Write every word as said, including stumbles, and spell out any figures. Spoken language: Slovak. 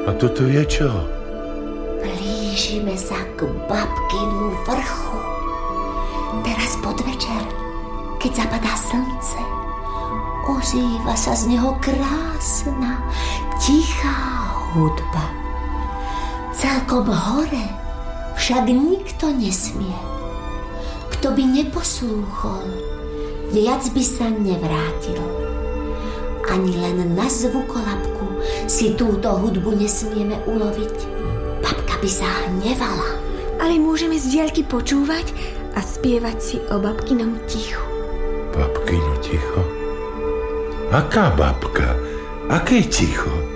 A toto je čo? Blížime sa k babkinu vrchu. Teraz podvečer, keď zapadá slnce, ozýva sa z neho krásna, tichá hudba. Celkom hore však nikto nesmie. Kto by neposlúchol, viac by sa nevrátil. Ani len na zvukolapku si túto hudbu nesmieme uloviť. Babka by sa hnevala. Ale môžeme z diaľky počúvať a spievať si o babkinom tichu. Babkino ticho? Aká babka? Aké ticho?